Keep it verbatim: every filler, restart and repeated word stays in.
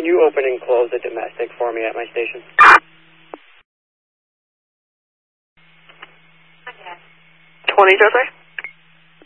can you open and close the domestic for me at my station? twenty, Jose?